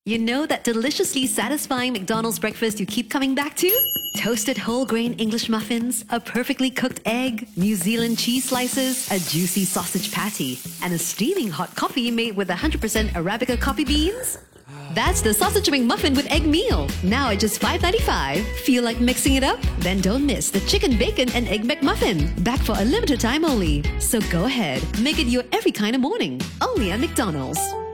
You know that deliciously satisfying McDonald's breakfast you keep coming back to? Toasted whole grain English muffins, a perfectly cooked egg, New Zealand cheese slices, a juicy sausage patty, and a steaming hot coffee made with 100% Arabica coffee beans? That's the Sausage McMuffin with Egg Meal. Now at just $5.95. Feel like mixing it up? Then don't miss the Chicken Bacon and Egg McMuffin. Back for a limited time only. So go ahead, make it your every kind of morning. Only at McDonald's.